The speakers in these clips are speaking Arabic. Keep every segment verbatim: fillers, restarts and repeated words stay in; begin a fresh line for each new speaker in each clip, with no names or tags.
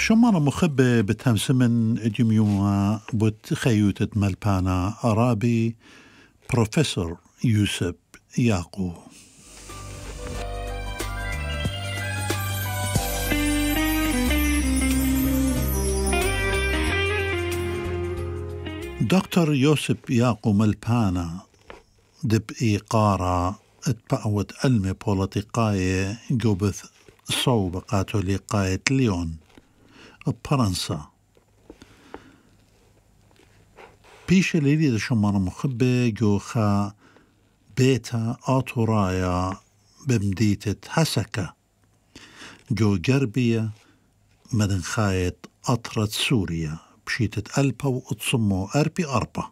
شمارة مخبة بتهمسمن اديم يوما بتخيوتة ملبانا أرابي بروفيسور يوسف ياقو. دكتور يوسف ياقو ملبانا دب إيقارة اتبعوت ألمي بوليتيقاية جوبث صوب قاتوليقاية ليون بفرنسا. بيش الليلي دا شمانا مخبة جو خا بيتا آتورايا بمديتة حسكة جو جربية مدن خايت أطرة سوريا بشيتة ألبا وأتصمو أربي أربا.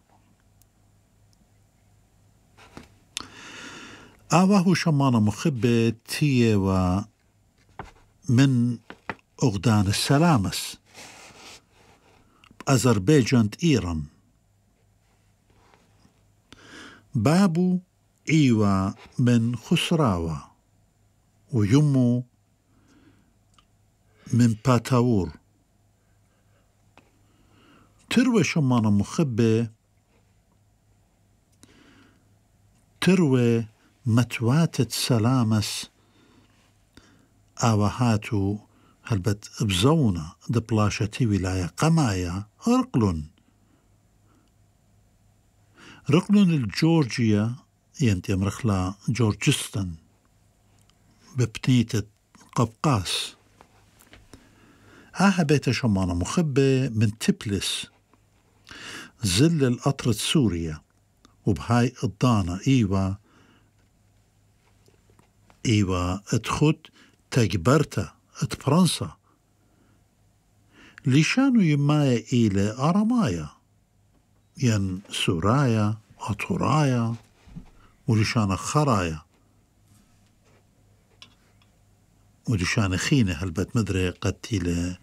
آواه شمانا مخبة تيوا من أغدان السلامس أذربيجان إيران. بابو إيوا من خسراوة ويمو من باتاور. تروي شمانا مخبة تروي متواتة سلامس آوهاتو هلبت بزونة دبلاشتي ولاية قمايا رقلون رقلون الجورجيا ينتي مرخلا جورجستان ببنية قفقاس. آها بيت شمانة مخبة من تبلس زل الأطرة سوريا وبهاي الضانة إيوا إيوا ادخد تجبرتا ات فرنسا ليشانو يمايا إلى أرمايا ين سورايا أطورايا وليشان خرايا وليشان خينة هلبت مدري قتيلة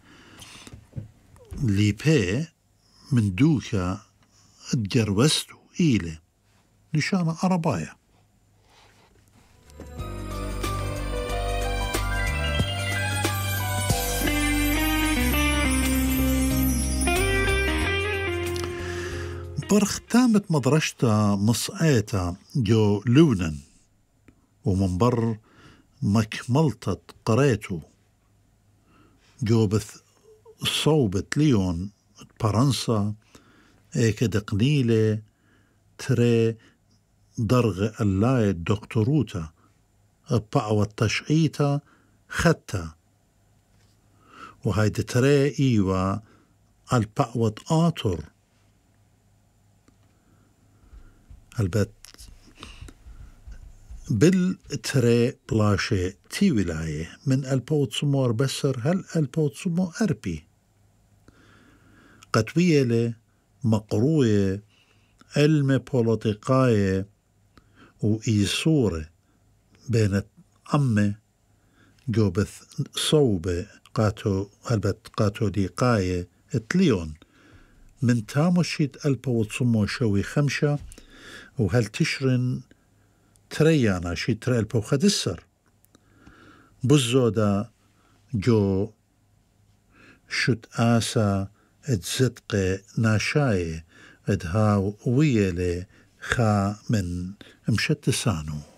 ليبي من دوكا اتجروستو إلى ليشان أربايا. برخ تامت مدرشتا مصعيتا جو لونن ومن بر مكملتت قريتو جو بث صوبة ليون فرنسا ايك دقنيلة تري درغ اللاي الدكتوروتا بقوة تشعيتا ختا وهيد تري ايوا البقوة آتر البت بالتري بلاشي تي ولاية من البوت سمور بسر هل البوت سمو أربي قطوية مقروية علم بوليتيقاية وإيصورة بين أمي جوبث صوبة قاتو البت قاتوليقاية تليون من تامشيت البوت سمو شوي خمشة وهل تشرن تريانا شي تري البو خدسر بزودا جو شت آسا اتزدق ناشاي ادهاو ويلي خا من مشت سانو.